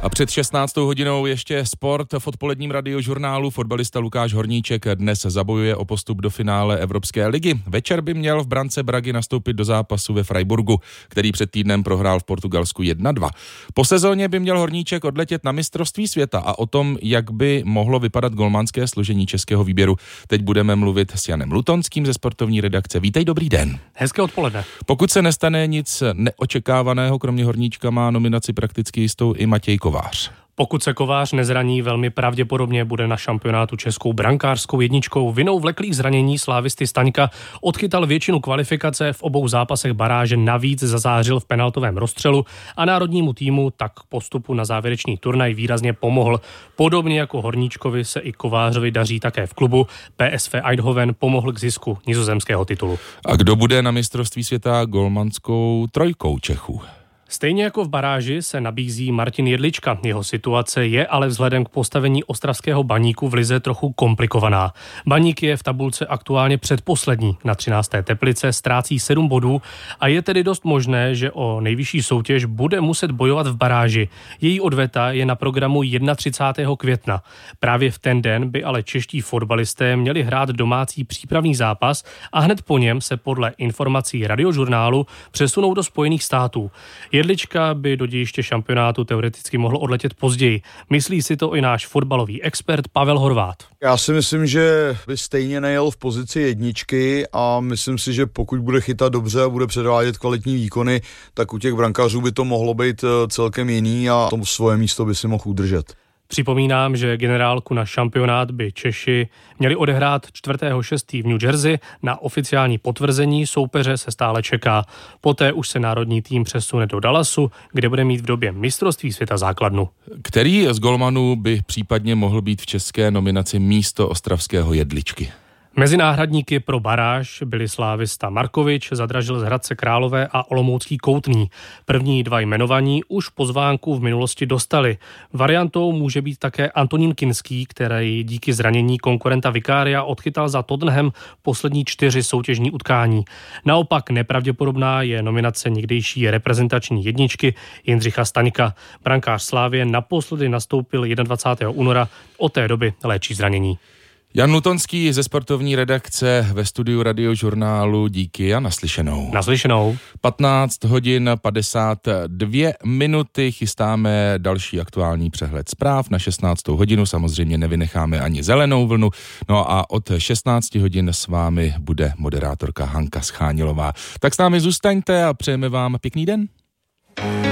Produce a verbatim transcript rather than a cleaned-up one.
A před šestnáctou hodinou ještě sport v odpoledním radiožurnálu. Fotbalista Lukáš Horníček dnes zabojuje o postup do finále Evropské ligy. Večer by měl v brance Bragy nastoupit do zápasu ve Freiburgu, který před týdnem prohrál v Portugalsku jedna dva. Po sezóně by měl Horníček odletět na mistrovství světa a o tom, jak by mohlo vypadat golmanské složení českého výběru, teď budeme mluvit s Janem Lutonským ze sportovní redakce. Vítej, dobrý den. Hezké odpoledne. Pokud se nestane nic neočekávaného, kromě Horníčka má nominaci prakticky jistou i Matěj Kovář. Pokud se Kovář nezraní, velmi pravděpodobně bude na šampionátu českou brankářskou jedničkou. Vinou vleklých zranění slávisty Staňka odchytal většinu kvalifikace, v obou zápasech baráže navíc zazářil v penaltovém rozstřelu a národnímu týmu tak k postupu na závěrečný turnaj výrazně pomohl. Podobně jako Horníčkovi se i Kovářovi daří také v klubu. P S V Eindhoven pomohl k zisku nizozemského titulu. A kdo bude na mistrovství světa golmanskou trojkou Čechů? Stejně jako v baráži se nabízí Martin Jedlička. Jeho situace je ale vzhledem k postavení ostravského Baníku v lize trochu komplikovaná. Baník je v tabulce aktuálně předposlední. Na třinácté Teplice ztrácí sedm bodů a je tedy dost možné, že o nejvyšší soutěž bude muset bojovat v baráži. Její odveta je na programu třicátého prvního května. Právě v ten den by ale čeští fotbalisté měli hrát domácí přípravný zápas a hned po něm se podle informací radiožurnálu přesunou do Spojených států. Jedlička by do dějiště šampionátu teoreticky mohl odletět později. Myslí si to i náš fotbalový expert Pavel Horvát. Já si myslím, že by stejně nejel v pozici jedničky a myslím si, že pokud bude chytat dobře a bude předvádět kvalitní výkony, tak u těch brankářů by to mohlo být celkem jiný a to svoje místo by si mohl udržet. Připomínám, že generálku na šampionát by Češi měli odehrát čtvrtého šestého v New Jersey. Na oficiální potvrzení soupeře se stále čeká. Poté už se národní tým přesune do Dallasu, kde bude mít v době mistrovství světa základnu. Který z golmanů by případně mohl být v české nominaci místo ostravského Jedličky? Mezi náhradníky pro baráž byli slávista Markovič, Zadražil z Hradce Králové a Olomoucký Koutný. První dva jmenovaní už pozvánku v minulosti dostali. Variantou může být také Antonín Kinský, který díky zranění konkurenta Vicaria odchytal za Tottenham poslední čtyři soutěžní utkání. Naopak nepravděpodobná je nominace někdejší reprezentační jedničky Jindřicha Staňka. Brankář Slávie naposledy nastoupil dvacátého prvního února, od té doby léčí zranění. Jan Lutonský ze sportovní redakce ve studiu radiožurnálu, díky a naslyšenou. Naslyšenou. patnáct hodin padesát dvě minuty, chystáme další aktuální přehled zpráv na šestnáctou hodinu, samozřejmě nevynecháme ani zelenou vlnu, no a od šestnácti hodin s vámi bude moderátorka Hanka Schánilová. Tak s námi zůstaňte a přejeme vám pěkný den.